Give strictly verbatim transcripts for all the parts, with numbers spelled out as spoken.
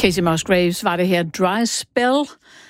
Kacey Musgraves var det her, Dry Spell.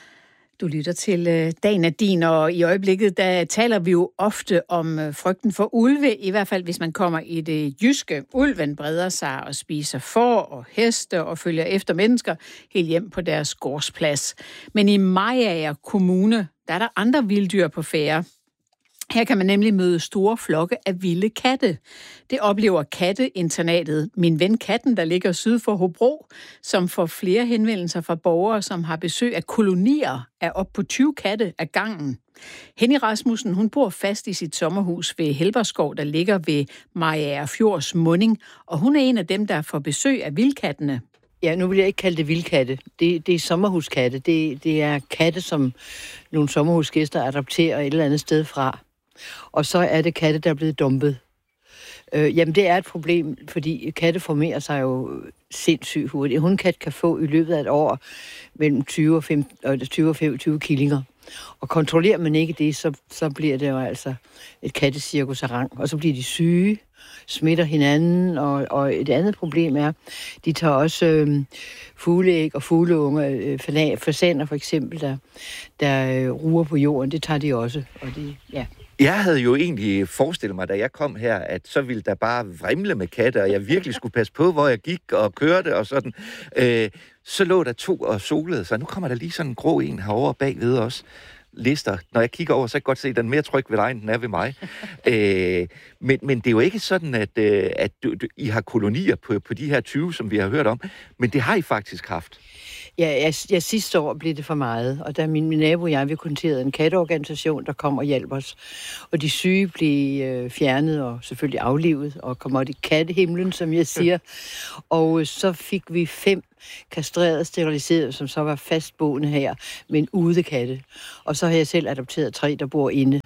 Du lytter til uh, Dagen er din, og i øjeblikket der taler vi jo ofte om uh, frygten for ulve, i hvert fald hvis man kommer i det jyske. Ulven breder sig og spiser får og heste og følger efter mennesker helt hjem på deres gårdsplads. Men i Mariager Kommune, der er der andre vilddyr på færde. Her kan man nemlig møde store flokke af vilde katte. Det oplever katteinternatet Min Ven Katten, der ligger syd for Hobro, som får flere henvendelser fra borgere, som har besøg af kolonier af op på tyve katte ad gangen. Henny Rasmussen, hun bor fast i sit sommerhus ved Helberskov, der ligger ved Mariager Fjords munding, og hun er en af dem, der får besøg af vildkattene. Ja, nu vil jeg ikke kalde det vildkatte. Det, det er sommerhuskatte. Det, det er katte, som nogle sommerhusgæster adopterer et eller andet sted fra. Og så er det katte, der er blevet dumpet. Øh, jamen, det er et problem, fordi katte formerer sig jo sindssygt hurtigt. En hundkat kan få i løbet af et år mellem tyve og femogtyve killinger. Og kontrollerer man ikke det, så, så bliver det jo altså et kattecirkus af rang. Og så bliver de syge, smitter hinanden, og, og et andet problem er, de tager også øh, fugleæg og fugleunger, øh, fasaner for eksempel, der, der øh, ruer på jorden, det tager de også. Og de, ja. Jeg havde jo egentlig forestillet mig, da jeg kom her, at så ville der bare vrimle med katte, og jeg virkelig skulle passe på, hvor jeg gik og kørte og sådan. Øh, så lå der to og solede sig. Nu kommer der lige sådan en grå en herovre bagved os. Lister. Når jeg kigger over, så kan jeg godt se, at den er mere tryg ved dig, end den er ved mig. øh, men, men det er jo ikke sådan, at, øh, at du, du, I har kolonier på, på de her tyve, som vi har hørt om. Men det har I faktisk haft. Ja, jeg, jeg, sidste år blev det for meget, og da min, min nabo og jeg, vi kontakterede en katteorganisation, der kom og hjalp os. Og de syge blev øh, fjernet og selvfølgelig aflivet, og kom op i kattehimlen, som jeg siger. Og øh, så fik vi fem kastreret, steriliseret, som så var fastboende her, med en udekatte. Og så har jeg selv adopteret tre, der bor inde.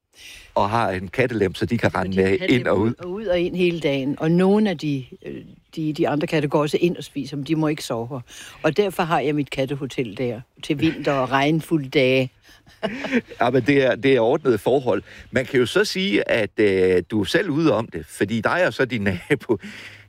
Og har en kattelem, så de kan rende ind og ud. Og ud og ind hele dagen. Og nogle af de, de, de andre katte går også ind og spiser, men de må ikke sove her. Og derfor har jeg mit kattehotel der, til vinter og regnfulde dage. Ja, men det er, det er ordnede forhold. Man kan jo så sige, at øh, du er selv ude om det, fordi dig og så din nabo,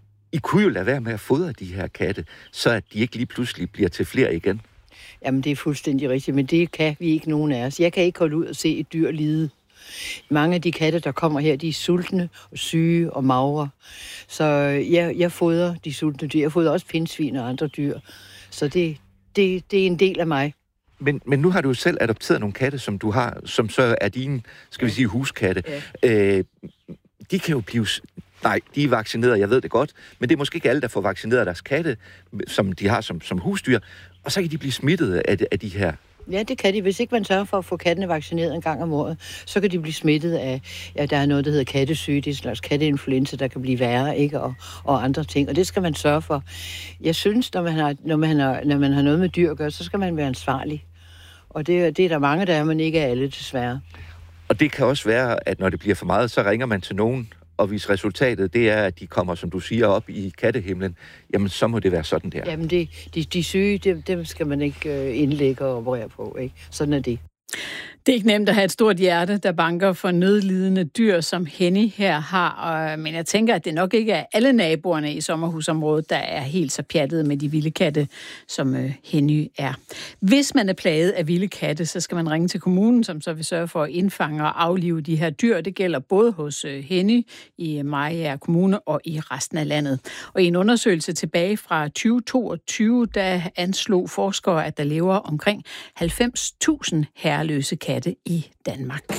I kunne jo lade være med at fodre de her katte, så at de ikke lige pludselig bliver til flere igen. Jamen, det er fuldstændig rigtigt, men det kan vi ikke nogen af os. Jeg kan ikke holde ud og se et dyr lide. Mange af de katte, der kommer her, de er sultne og syge og magre. Så jeg, jeg fodrer de sultne dyr. Jeg fodrer også pindsvin og andre dyr. Så det, det, det er en del af mig. Men, men nu har du jo selv adopteret nogle katte, som du har, som så er dine, skal vi sige, huskatte. Ja. Øh, de kan jo blive... Nej, de er vaccineret, jeg ved det godt, men det er måske ikke alle, der får vaccineret deres katte, som de har som, som husdyr, og så kan de blive smittet af, af de her. Ja, det kan de. Hvis ikke man sørger for at få kattene vaccineret en gang om året, så kan de blive smittet af, ja, der er noget, der hedder kattesyge, det er en slags katteinfluenza, der kan blive værre, ikke? Og, og andre ting, og det skal man sørge for. Jeg synes, når man har, når man har, når man har noget med dyr at gøre, så skal man være ansvarlig. Og det, det er der mange, der er, men ikke alle, desværre. Og det kan også være, at når det bliver for meget, så ringer man til nogen, og hvis resultatet det er, at de kommer, som du siger, op i kattehimlen, jamen så må det være sådan der. Jamen det, de, de syge, dem, dem skal man ikke indlægge og operere på, ikke? Sådan er det. Det er ikke nemt at have et stort hjerte, der banker for nødlidende dyr, som Henny her har. Og, men jeg tænker, at det nok ikke er alle naboerne i sommerhusområdet, der er helt så pjattede med de vilde katte, som øh, Henny er. Hvis man er plaget af vilde katte, så skal man ringe til kommunen, som så vil sørge for at indfange og aflive de her dyr. Det gælder både hos øh, Henny i Mariager Kommune og i resten af landet. Og i en undersøgelse tilbage fra tyve toogtyve, der anslog forskere, at der lever omkring halvfems tusind herreløse katte i Danmark.